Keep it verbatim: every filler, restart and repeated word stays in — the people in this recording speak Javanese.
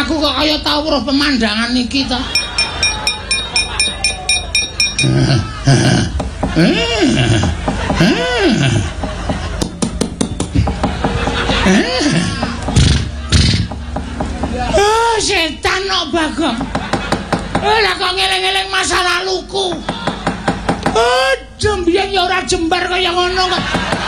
aku kok kaya tau weruh pemandangan iki to. Oh, setan kok Bagong. Eh, lah kok ngeling-eling masa laluku. Oh, jembiyen ya ora jembar kaya ngono kok.